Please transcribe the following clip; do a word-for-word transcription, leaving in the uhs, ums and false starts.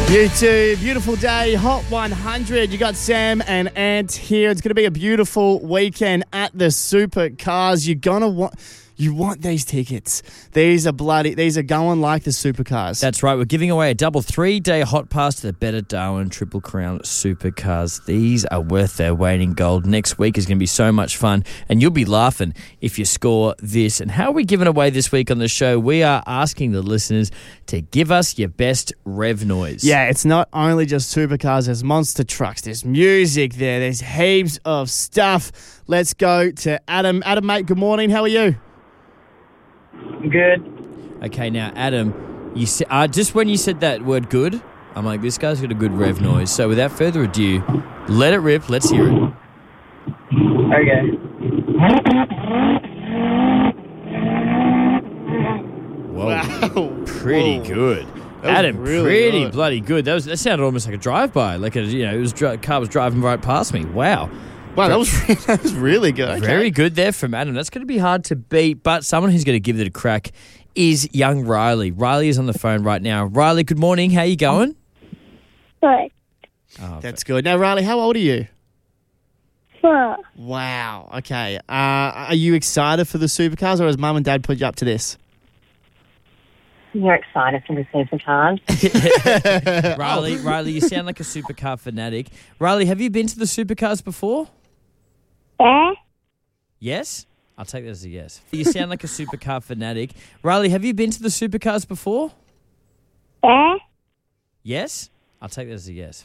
You too. Beautiful day. Hot one hundred. You got Sam and Ant here. It's going to be a beautiful weekend at the Supercars. You're going to want... You want these tickets. These are bloody, these are going like the Supercars. That's right. We're giving away a double three-day hot pass to the Better Darwin Triple Crown Supercars. These are worth their weight in gold. Next week is going to be so much fun, and you'll be laughing if you score this. And how are we giving away this week on the show? We are asking the listeners to give us your best rev noise. Yeah, it's not only just Supercars. There's monster trucks. There's music there. There's heaps of stuff. Let's go to Adam. Adam, mate, good morning. How are you? Good. Okay, now, Adam, you sa- uh, just when you said that word good, I'm like, this guy's got a good rev noise. So without further ado, let it rip. Let's hear it. Okay. Whoa. Wow. Pretty Whoa. good. That was Adam, really pretty good. bloody good. That was that sounded almost like a drive-by. Like a, you know, it was dri- car was driving right past me. Wow. Wow, that was, that was really good. Okay. Very good there from Adam. That's going to be hard to beat, but someone who's going to give it a crack is young Riley. Riley is on the phone right now. Riley, good morning. How you going? Good. Oh, That's good. Now, Riley, how old are you? Four. Wow. Okay. Uh, are you excited for the Supercars, or has Mum and Dad put you up to this? You're excited for the Supercars. Riley, Riley, you sound like a supercar fanatic. Riley, have you been to the Supercars before? Yeah. Yes? I'll take that as a yes. You sound like a supercar fanatic. Riley, have you been to the Supercars before? Yeah. Yes? I'll take that as a yes.